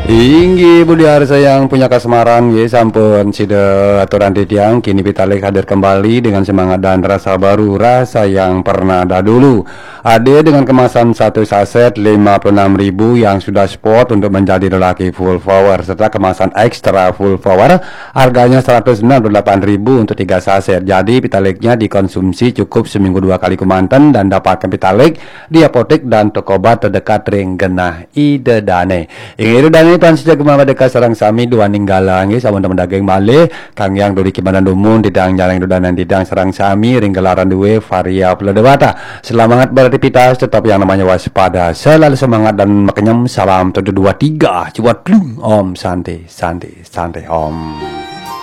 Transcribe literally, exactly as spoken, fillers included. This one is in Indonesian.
Inggi Budi Harsa yang punya Semarang ya sampun sida aturan titiang kini Pitalik hadir kembali dengan semangat dan rasa baru, rasa yang pernah ada dulu. Hadir dengan kemasan satu saset lima puluh enam ribu yang sudah spot untuk menjadi lelaki full power, serta kemasan ekstra full power harganya seratus sembilan puluh delapan ribu untuk tiga saset. Jadi Pitaliknya dikonsumsi cukup seminggu dua kali kumanten dan dapatkan Pitalik di apotek dan toko obat terdekat ring genah ide dane. Ingin dane pan sejak kemana dekat sarang sami dua ninggalang ya samun teman daging malih kang yang duri kibanan dumun tidang jarang dudanan tidang sarang sami ring gelaran duwe variabel dewata. Selamat beraktivitas tetap yang namanya waspada, selalu semangat dan makenyam. Salam satu dua tiga cuat om santai santai santai om.